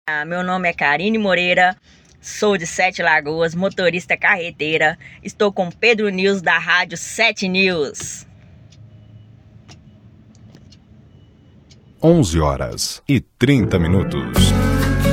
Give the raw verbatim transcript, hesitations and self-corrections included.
Meu nome é Karine Moreira, sou de Sete Lagoas, motorista carreteira. Estou com Pedro News da Rádio Sete News. onze horas e trinta minutos.